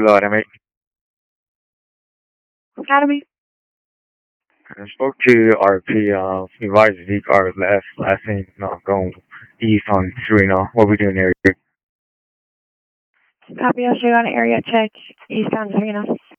Hello, Academy. Academy? I spoke to RP. He advised Zeke our last thing, going east on Serena. What we doing there? Copy yesterday on area check, eastbound Serena.